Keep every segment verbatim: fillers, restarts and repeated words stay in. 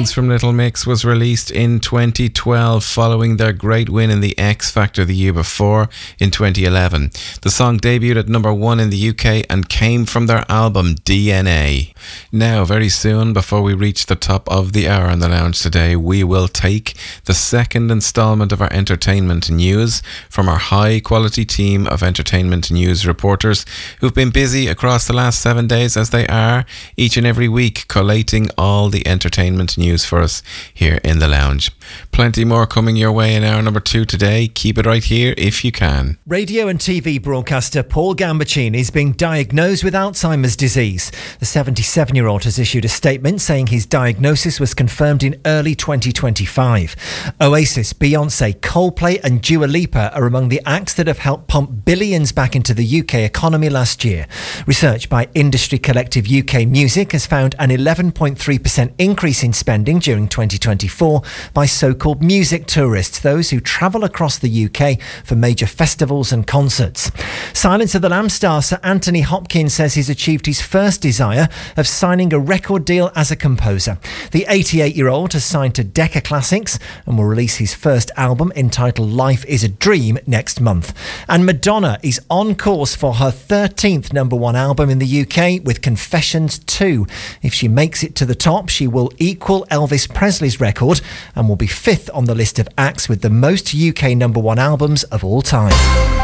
Things from Little Mix was released in twenty twelve following their great win in the X Factor the year before in twenty eleven. The song debuted at number one in the U K and came from their album D N A. Now, very soon, before we reach the top of the hour in the lounge today, we will take the second instalment of our entertainment news from our high-quality team of entertainment news reporters who've been busy across the last seven days as they are each and every week collating all the entertainment news for us here in the lounge. Plenty more coming your way in hour number two today. Keep it right here if you can. Radio and T V broadcaster Paul Gambaccini is being diagnosed with Alzheimer's disease. The seventy-seven-year-old has issued a statement saying his diagnosis was confirmed in early twenty twenty-five. Oasis, Beyonce, Coldplay and Dua Lipa are among the acts that have helped pump billions back into the U K economy last year. Research by industry collective U K Music has found an eleven point three percent increase in spending during twenty twenty-four by so-called music tourists, those who travel across the U K for major festivals and concerts. Silence of the Lambs star Sir Anthony Hopkins says he's achieved his first desire of signing a record deal as a composer. The eighty-eight-year-old has signed to Decca Classics and will release his first album entitled Life is a Dream next month. And Madonna is on course for her thirteenth number one album in the U K with Confessions two. If she makes it to the top, she will equal Elvis Presley's record and will be fifth on the list of acts with the most U K number one albums of all time.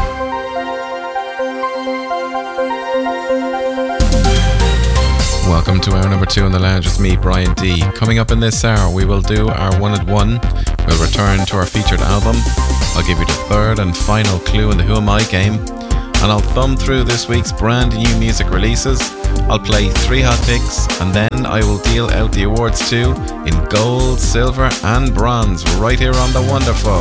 Welcome to hour number two in the lounge with me, Brian D. Coming up in this hour, we will do our one at one. We'll return to our featured album. I'll give you the third and final clue in the Who Am I game. And I'll thumb through this week's brand new music releases. I'll play three hot picks, and then I will deal out the awards too in gold, silver and bronze right here on The Wonderful.